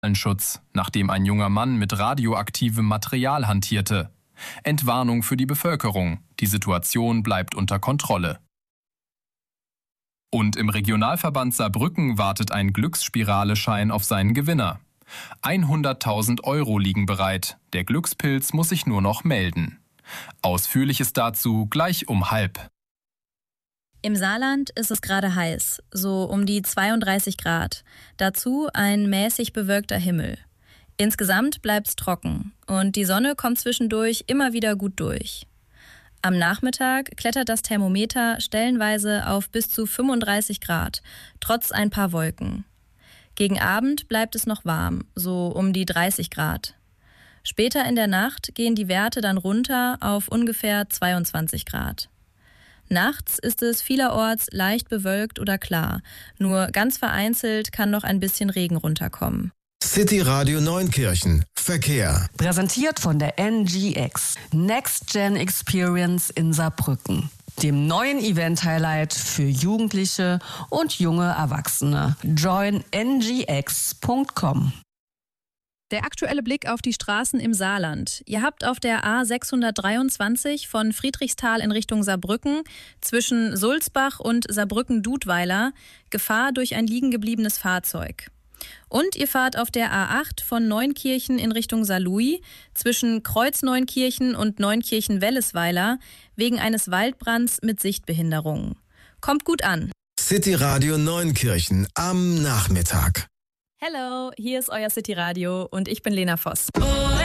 Schutz, nachdem ein junger Mann mit radioaktivem Material hantierte. Entwarnung für die Bevölkerung. Die Situation bleibt unter Kontrolle. Und im Regionalverband Saarbrücken wartet ein Glücksspirale-Schein auf seinen Gewinner. 100.000 Euro liegen bereit. Der Glückspilz muss sich nur noch melden. Ausführliches dazu gleich um 12:30. Im Saarland ist es gerade heiß, so um die 32 Grad. Dazu ein mäßig bewölkter Himmel. Insgesamt bleibt's trocken und die Sonne kommt zwischendurch immer wieder gut durch. Am Nachmittag klettert das Thermometer stellenweise auf bis zu 35 Grad, trotz ein paar Wolken. Gegen Abend bleibt es noch warm, so um die 30 Grad. Später in der Nacht gehen die Werte dann runter auf ungefähr 22 Grad. Nachts ist es vielerorts leicht bewölkt oder klar. Nur ganz vereinzelt kann noch ein bisschen Regen runterkommen. City Radio Neunkirchen. Verkehr. Präsentiert von der NGX. Next Gen Experience in Saarbrücken. Dem neuen Event-Highlight für Jugendliche und junge Erwachsene. Join ngx.com. Der aktuelle Blick auf die Straßen im Saarland. Ihr habt auf der A623 von Friedrichsthal in Richtung Saarbrücken zwischen Sulzbach und Saarbrücken-Dudweiler Gefahr durch ein liegengebliebenes Fahrzeug. Und ihr fahrt auf der A8 von Neunkirchen in Richtung Saarlouis zwischen Kreuz-Neunkirchen und Neunkirchen-Wellesweiler wegen eines Waldbrands mit Sichtbehinderungen. Kommt gut an. City Radio Neunkirchen am Nachmittag. Hello, hier ist euer City Radio und ich bin Lena Voss.